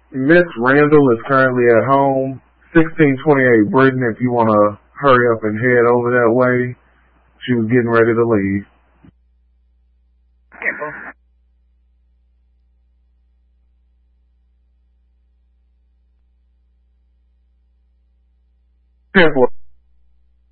Miss Randall is currently at home. 1628 Britain, if you want to hurry up and head over that way. She was getting ready to leave. Careful.